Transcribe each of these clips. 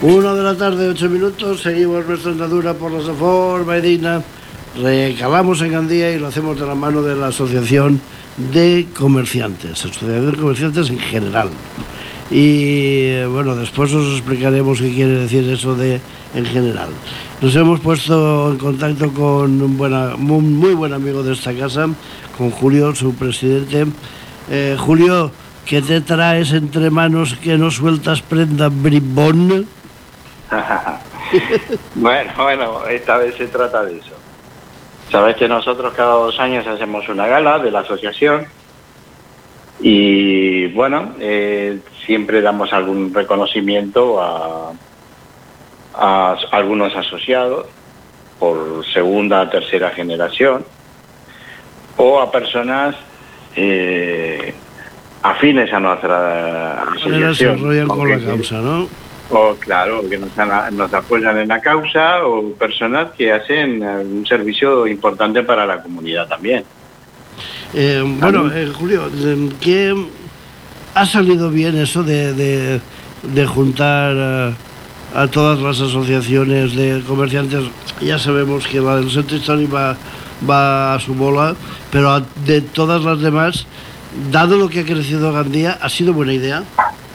1 de la tarde, 8 minutos, seguimos nuestra andadura por la Safor Baidina, recalamos en Gandía y lo hacemos de la mano de la Asociación de Comerciantes, Asociación de Comerciantes en general. Y bueno, después os explicaremos qué quiere decir eso de en general. Nos hemos puesto en contacto con un muy buen amigo de esta casa, con Julio, su presidente. Julio, ¿qué te traes entre manos que no sueltas prenda, bribón? Bueno, esta vez se trata de eso. Sabes que nosotros cada 2 años hacemos una gala de la asociación y bueno, siempre damos algún reconocimiento a algunos asociados por segunda, tercera generación o a personas afines a nuestra asociación. Se enrollan con la causa, ¿no? O claro, que nos apoyan en la causa, o personas que hacen un servicio importante para la comunidad también. Julio, ¿qué ha salido bien eso de juntar a todas las asociaciones de comerciantes? Ya sabemos que la del Centro Histórico va a su bola, pero de todas las demás, dado lo que ha crecido Gandía, ¿ha sido buena idea?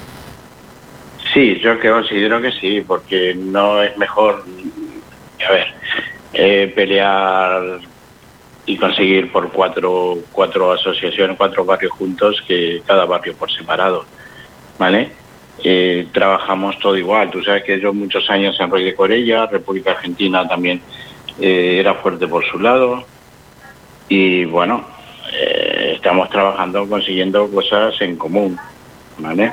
Sí, yo considero que sí, porque no es mejor, pelear y conseguir por cuatro asociaciones, 4 barrios juntos, que cada barrio por separado, ¿vale? Trabajamos todo igual. Tú sabes que yo muchos años en Rey de Corella, República Argentina también era fuerte por su lado, y bueno, estamos trabajando, consiguiendo cosas en común, ¿vale?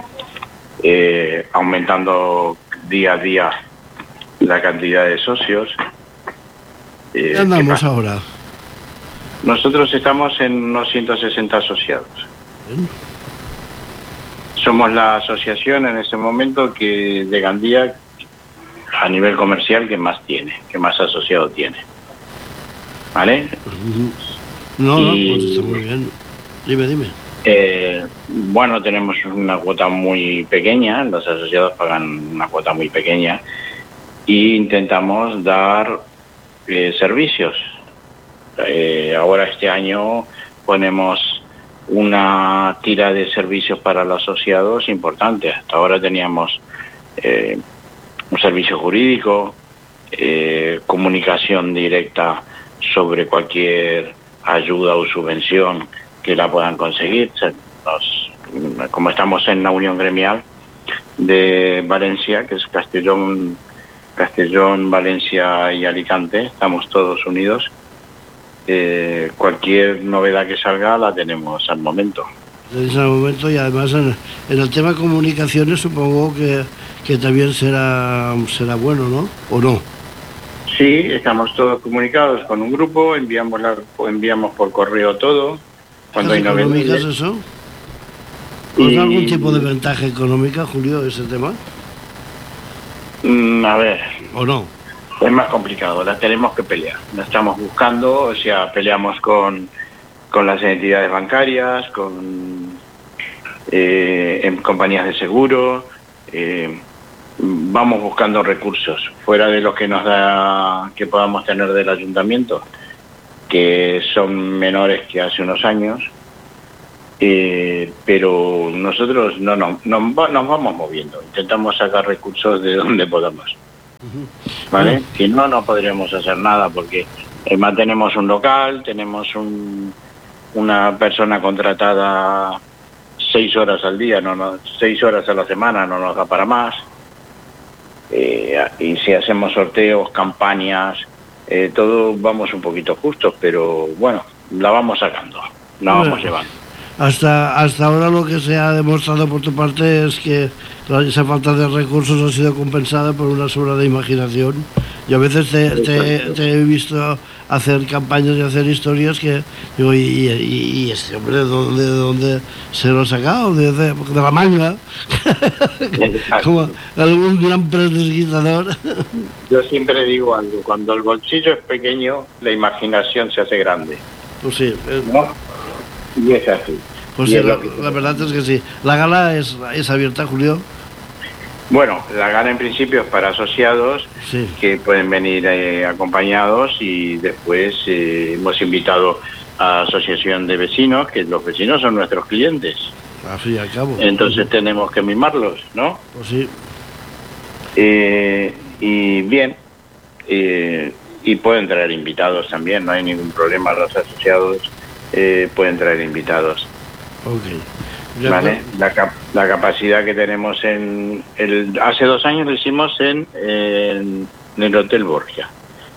Aumentando día a día la cantidad de socios. ¿Qué andamos ahora? Nosotros estamos en unos 160 asociados. Bien. Somos la asociación en este momento que de Gandía a nivel comercial que más asociado tiene. ¿Vale? Pues está muy bien. Dime. Bueno, tenemos una cuota muy pequeña, los asociados pagan una cuota muy pequeña e intentamos dar servicios. Ahora este año ponemos una tira de servicios para los asociados importante. Hasta ahora teníamos un servicio jurídico, comunicación directa sobre cualquier ayuda o subvención que la puedan conseguir. Como estamos en la Unión Gremial de Valencia, que es Castellón, Valencia y Alicante, estamos todos unidos. Cualquier novedad que salga la tenemos al momento. Y además en el tema comunicaciones supongo que también será bueno, ¿no? ¿O no? Sí, estamos todos comunicados con un grupo, enviamos por correo todo. Cuando hay novedades. ¿Eso? ¿Os da algún tipo de ventaja económica, Julio, ese tema? A ver. ¿O no? Es más complicado, la tenemos que pelear. La estamos buscando, peleamos con las entidades bancarias, en compañías de seguro. Vamos buscando recursos fuera de los que podamos tener del ayuntamiento, que son menores que hace unos años, pero nosotros nos vamos moviendo, intentamos sacar recursos de donde podamos, ¿vale? Si no podríamos hacer nada, porque mantenemos un local, tenemos una persona contratada 6 horas al día, 6 horas a la semana, no nos da para más, y si hacemos sorteos, campañas, todo vamos un poquito justos, pero bueno, la vamos sacando, vamos llevando. Hasta ahora lo que se ha demostrado por tu parte es que esa falta de recursos ha sido compensada por una sobra de imaginación. Yo a veces te he visto hacer campañas y hacer historias que digo, ¿y este hombre de dónde se lo ha sacado? De la manga. Como algún gran predesquitador. Yo siempre digo algo: cuando el bolsillo es pequeño, la imaginación se hace grande. Pues sí. ¿No? Y es así. Pues sí, la verdad es que sí. ¿La gala es abierta, Julio? Bueno, la gala en principio es para asociados, Sí. que pueden venir acompañados, y después hemos invitado a asociación de vecinos, que los vecinos son nuestros clientes. Al fin y al cabo. Entonces tenemos que mimarlos, ¿no? Pues sí. Y bien, y pueden traer invitados también, no hay ningún problema. Los asociados pueden traer invitados. Ok. Vale, la capacidad que tenemos hace 2 años lo hicimos en el Hotel Borgia.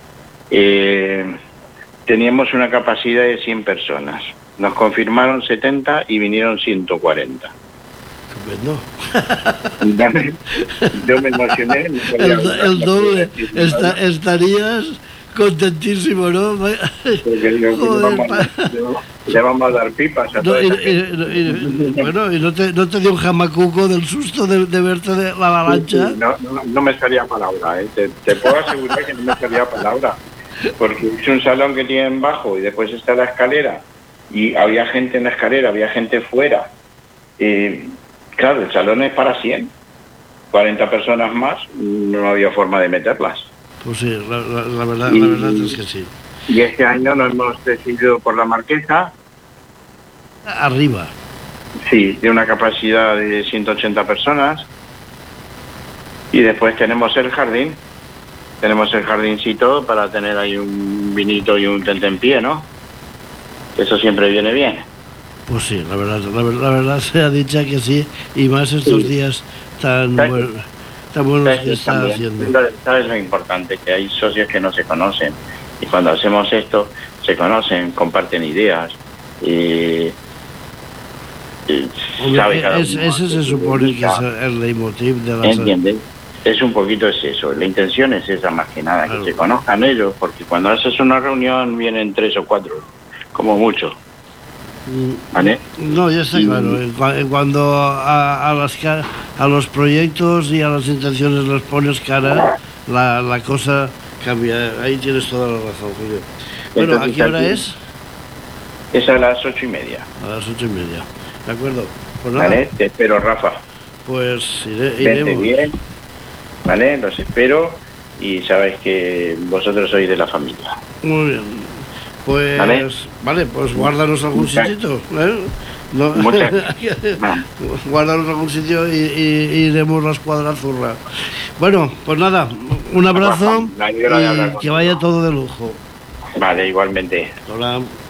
Teníamos una capacidad de 100 personas. Nos confirmaron 70 y vinieron 140. Estupendo. Yo me emocioné. El doble. Estarías contentísimo, ¿no? Porque digo, le vamos a dar pipas a toda esa gente. Bueno, ¿y no te dio un jamacuco del susto de verte de la avalancha? No me salía palabra, ¿eh? Te puedo asegurar que no me salía palabra. Porque es un salón que tienen bajo y después está la escalera. Y había gente en la escalera, había gente fuera. Claro, el salón es para 100. 40 personas más, no había forma de meterlas. Pues sí, la verdad es que sí. Y este año nos hemos decidido por la Marquesa. Arriba. Sí, de una capacidad de 180 personas. Y después tenemos el jardín. Tenemos el jardincito para tener ahí un vinito y un tentempié, ¿no? Eso siempre viene bien. Pues sí, la verdad se ha dicho que sí, y más estos días tan buenos que está haciendo. ¿Sabes lo importante? Que hay socios que no se conocen, y cuando hacemos esto se conocen, comparten ideas, ese se supone que es el leitmotiv de la... ¿Entiendes? Es un poquito eso, la intención es esa más que nada, claro, que se conozcan ellos, porque cuando haces una reunión vienen 3 o 4, como mucho. ¿Vale? No, ya está claro. Cuando a los proyectos y a las intenciones les pones cara, la cosa cambia. Ahí tienes toda la razón, Julio. Bueno, entonces, ¿a qué hora es? Es a las 8:30. A las 8:30. ¿De acuerdo? Pues nada. Vale, te espero, Rafa. Pues iremos. Bien. Vale, los espero, y sabéis que vosotros sois de la familia. Muy bien. Pues, vale, pues guárdanos algún sitio, ¿eh? No, guárdanos algún sitio y iremos a la escuadra zurra. Bueno, pues nada, un abrazo y que vaya todo de lujo. Vale, igualmente. Hola.